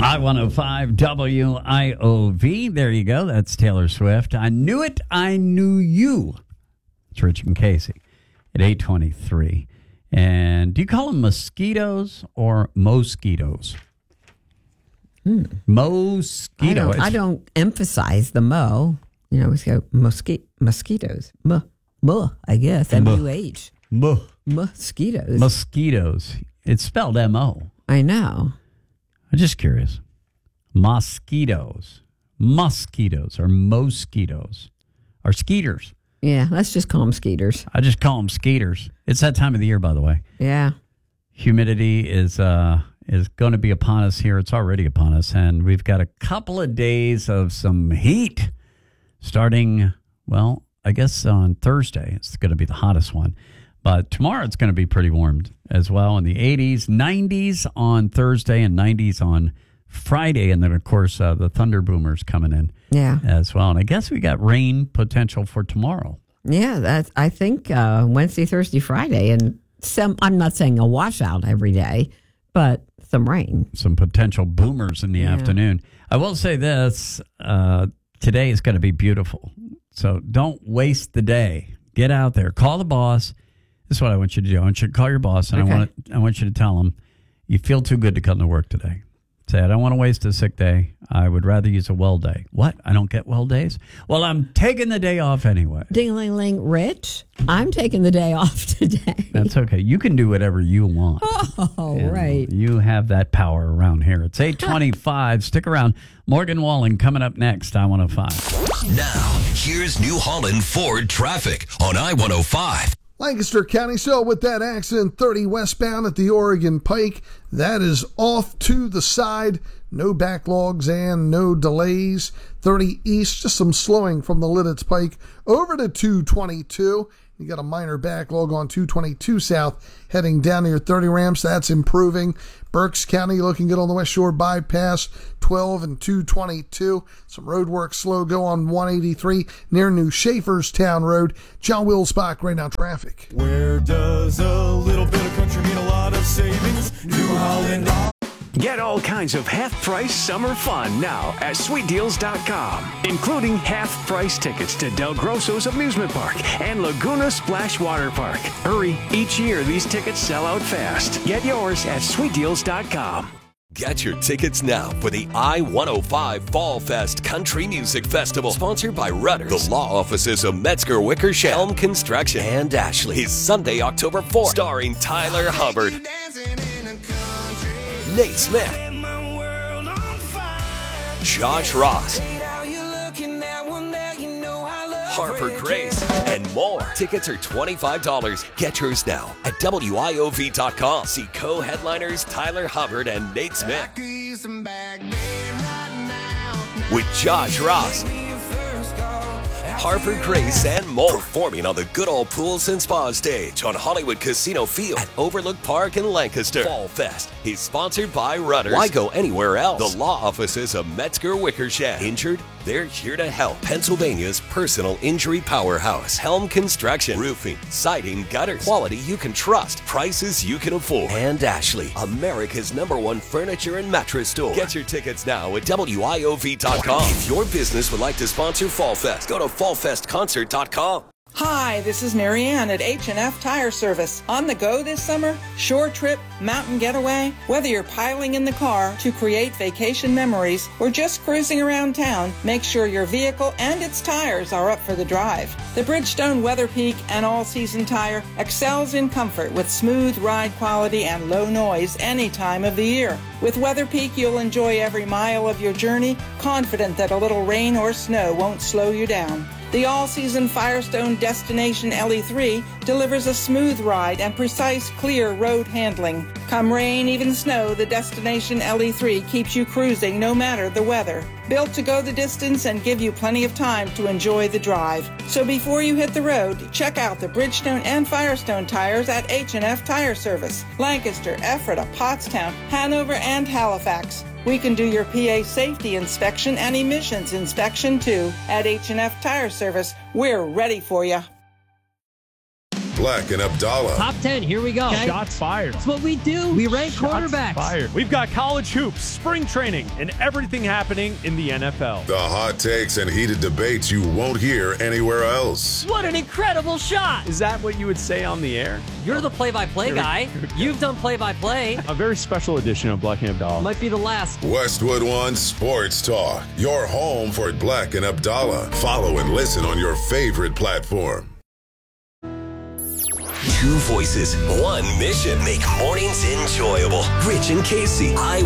I-105 WIOV. There you go. That's Taylor Swift. I knew it. I knew you. It's Rich and Casey at 8:23. And do you call them mosquitoes or mosquitoes? Mosquito. I don't emphasize the mo. You know, we go mosquitoes. I guess. M-U-H. Mosquitoes. Mosquitoes. It's spelled M-O. I know. I'm just curious. Mosquitoes or mosquitoes or skeeters. Yeah, let's just call them skeeters. I just call them skeeters. It's that time of the year, by the way. Yeah. Humidity is going to be upon us here. It's already upon us, and we've got a couple of days of some heat starting, well, I guess on Thursday. It's going to be the hottest one. But tomorrow it's going to be pretty warm as well in the 80s, 90s on Thursday and 90s on Friday. And then, of course, the Thunder Boomers coming in as well. And I guess we got rain potential for tomorrow. Yeah, I think Wednesday, Thursday, Friday. And I'm not saying a washout every day, but some rain. Some potential boomers in the afternoon. I will say this, today is going to be beautiful. So don't waste the day. Get out there. Call the boss. This is what I want you to do. I want you to call your boss, and I want you to tell him you feel too good to come to work today. Say, I don't want to waste a sick day. I would rather use a well day. What? I don't get well days? Well, I'm taking the day off anyway. Ding-a-ling-ling, Rich, I'm taking the day off today. That's okay. You can do whatever you want. Oh, right. You have that power around here. It's 8:25. Stick around. Morgan Walling coming up next, I-105. Now, here's New Holland Ford traffic on I-105. Lancaster County, so with that accident, 30 westbound at the Oregon Pike, that is off to the side. No backlogs and no delays. 30 east, just some slowing from the Lidditz Pike over to 222. You got a minor backlog on 222 south heading down near 30 ramps. That's improving. Berks County looking good on the West Shore bypass, 12 and 222. Some road work slow go on 183 near New Schaeferstown Road. John Wilsbach right now traffic. Where does a little bit of country mean a lot of savings? New Holland. Get all kinds of half-price summer fun now at SweetDeals.com, including half-price tickets to Del Grosso's Amusement Park and Laguna Splash Water Park. Hurry, each year these tickets sell out fast. Get yours at SweetDeals.com. Get your tickets now for the I-105 Fall Fest Country Music Festival, sponsored by Rudders, the law offices of Metzger Wickersham, Helm Construction, and Ashley. Is Sunday, October 4th, starring Tyler Hubbard, Nate Smith, Josh Ross, Harper Grace, and more. Tickets are $25. Get yours now at WIOV.com. See co-headliners Tyler Hubbard and Nate Smith with Josh Ross, Harper Grace, and more. Performing on the Good Old Pools and Spa stage on Hollywood Casino Field at Overlook Park in Lancaster. Fall Fest is sponsored by Rudders. Why go anywhere else? The law offices of Metzger Wickersham. Injured? They're here to help. Pennsylvania's personal injury powerhouse. Helm Construction. Roofing, siding, gutters. Quality you can trust. Prices you can afford. And Ashley, America's #1 furniture and mattress store. Get your tickets now at WIOV.com. If your business would like to sponsor Fall Fest, go to fallfestconcert.com. Hi, this is Marianne at H&F Tire Service. On the go this summer? Short trip, mountain getaway? Whether you're piling in the car to create vacation memories or just cruising around town, make sure your vehicle and its tires are up for the drive. The Bridgestone WeatherPeak and all-season tire excels in comfort with smooth ride quality and low noise any time of the year. With WeatherPeak, you'll enjoy every mile of your journey, confident that a little rain or snow won't slow you down. The all-season Firestone Destination LE3 delivers a smooth ride and precise, clear road handling. Come rain, even snow, the Destination LE3 keeps you cruising no matter the weather. Built to go the distance and give you plenty of time to enjoy the drive. So before you hit the road, check out the Bridgestone and Firestone tires at H&F Tire Service, Lancaster, Ephrata, Pottstown, Hanover, and Halifax. We can do your PA safety inspection and emissions inspection too. At H&F Tire Service, we're ready for you. Black and Abdallah. Top 10, here we go. Okay. Shots fired. That's what we do. We rank quarterbacks. Fired. We've got college hoops, spring training, and everything happening in the NFL. The hot takes and heated debates you won't hear anywhere else. What an incredible shot. Is that what you would say on the air? You're the play-by-play guy. You've done play-by-play. A very special edition of Black and Abdallah. Might be the last. Westwood One Sports Talk. Your home for Black and Abdallah. Follow and listen on your favorite platform. Two voices, one mission. Make mornings enjoyable. Rich and Casey.